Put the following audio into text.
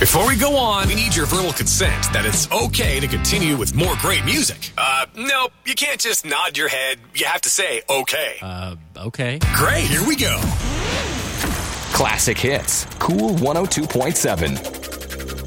Before we go on, we need your verbal consent that it's okay to continue with more great music. Nope, you can't just nod your head. You have to say okay. Okay. Great, here we go. Classic Hits, Cool 102.7.